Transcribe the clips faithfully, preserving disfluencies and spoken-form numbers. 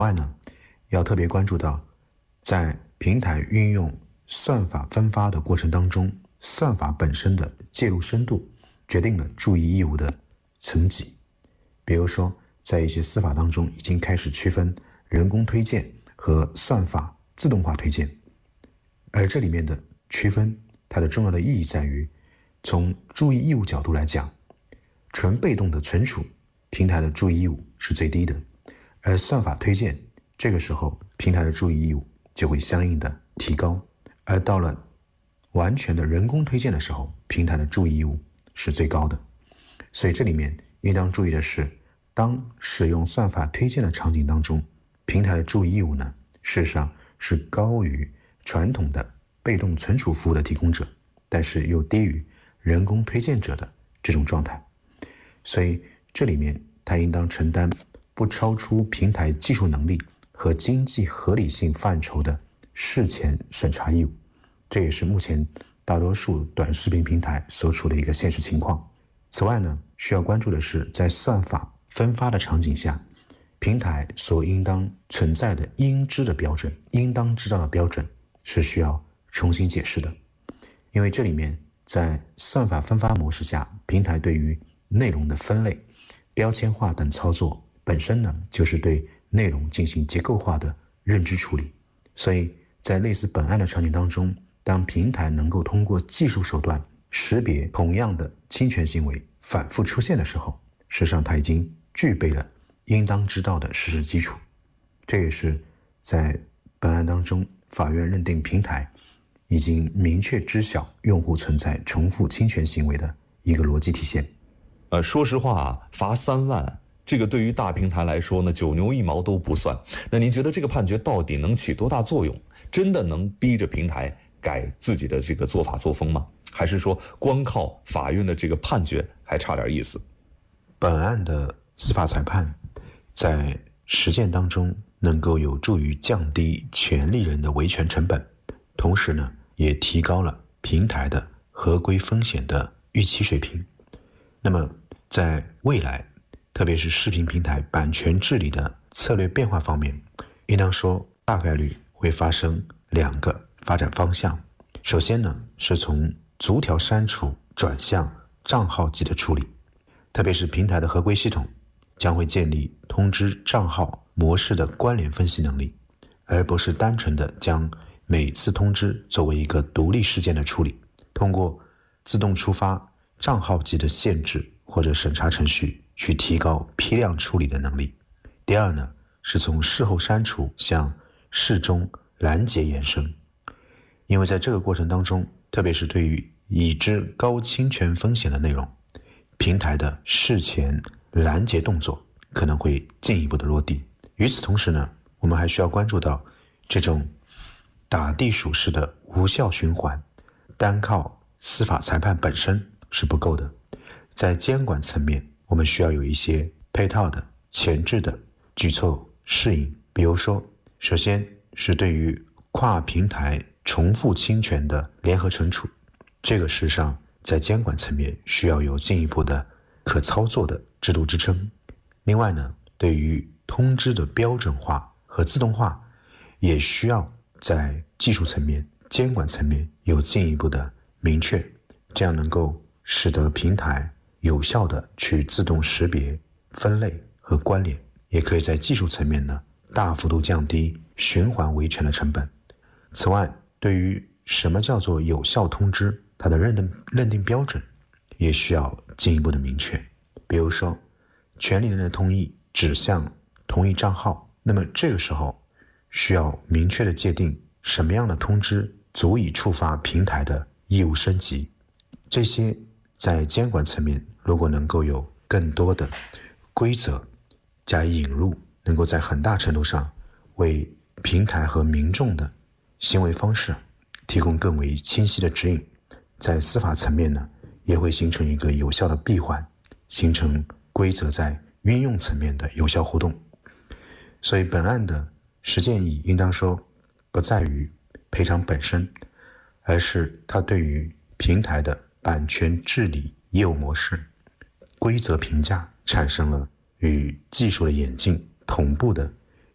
外呢，要特别关注到，在平台运用算法分发的过程当中，算法本身的介入深度决定了注意义务的层级。比如说，在一些司法当中已经开始区分人工推荐和算法自动化推荐，而这里面的区分，它的重要的意义在于，从注意义务角度来讲，纯被动的存储，平台的注意义务是最低的，而算法推荐，这个时候平台的注意义务就会相应的提高，而到了完全的人工推荐的时候，平台的注意义务是最高的。所以这里面应当注意的是，当使用算法推荐的场景当中，平台的注意义务呢，事实上是高于传统的被动存储服务的提供者，但是又低于人工推荐者的这种状态。所以这里面它应当承担不超出平台技术能力和经济合理性范畴的事前审查义务，这也是目前大多数短视频平台所处的一个现实情况。此外呢，需要关注的是，在算法分发的场景下，平台所应当存在的应知的标准，应当知道的标准是需要重新解释的。因为这里面在算法分发模式下，平台对于内容的分类、标签化等操作本身呢，就是对内容进行结构化的认知处理。所以在类似本案的场景当中，当平台能够通过技术手段识别同样的侵权行为反复出现的时候，事实上它已经具备了应当知道的事实基础。这也是在本案当中，法院认定平台已经明确知晓用户存在重复侵权行为的一个逻辑体现。 呃，说实话啊，罚三万，这个对于大平台来说呢，九牛一毛都不算。那您觉得这个判决到底能起多大作用？真的能逼着平台改自己的这个做法作风吗？还是说光靠法院的这个判决还差点意思？ 本案的司法裁判在实践当中能够有助于降低权利人的维权成本，同时呢，也提高了平台的合规风险的预期水平。那么在未来，特别是视频平台版权治理的策略变化方面，应当说大概率会发生两个发展方向。首先呢，是从逐条删除转向账号级的处理，特别是平台的合规系统将会建立通知账号模式的关联分析能力，而不是单纯的将每次通知作为一个独立事件的处理，通过自动触发账号级的限制或者审查程序去提高批量处理的能力。第二呢，是从事后删除向事中拦截延伸，因为在这个过程当中，特别是对于已知高侵权风险的内容，平台的事前拦截动作可能会进一步的落地。与此同时呢，我们还需要关注到这种打地鼠式的无效循环，单靠司法裁判本身是不够的。在监管层面，我们需要有一些配套的前置的举措适应。比如说，首先是对于跨平台重复侵权的联合惩处，这个事实上在监管层面需要有进一步的可操作的制度支撑。另外呢，对于通知的标准化和自动化，也需要在技术层面、监管层面有进一步的明确，这样能够使得平台有效的去自动识别、分类和关联，也可以在技术层面呢大幅度降低循环维权的成本。此外，对于什么叫做有效通知，它的认定认定标准也需要进一步的明确。比如说，权利人的同意指向同一账号，那么这个时候需要明确的界定什么样的通知足以触发平台的义务升级。这些在监管层面如果能够有更多的规则加以引入，能够在很大程度上为平台和民众的行为方式提供更为清晰的指引，在司法层面呢，也会形成一个有效的闭环，形成规则在运用层面的有效互动。所以本案的实践意义应当说不在于赔偿本身，而是它对于平台的版权治理业务模式、规则评价产生了与技术的演进同步的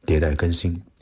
迭代更新。